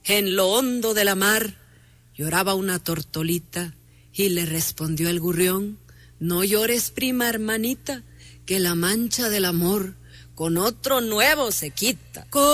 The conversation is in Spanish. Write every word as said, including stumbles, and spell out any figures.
En lo hondo de la mar lloraba una tortolita y le respondió el gurrión: no llores, prima hermanita, que la mancha del amor con otro nuevo se quita.